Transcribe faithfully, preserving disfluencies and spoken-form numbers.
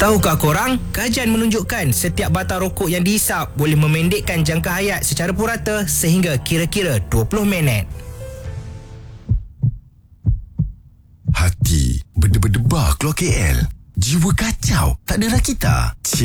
Tahukah korang, kajian menunjukkan setiap batang rokok yang dihisap boleh memendekkan jangka hayat secara purata sehingga kira-kira dua puluh minit. Hati berdebar-debar keluar K L. Jiwa kacau, tak ada rakita.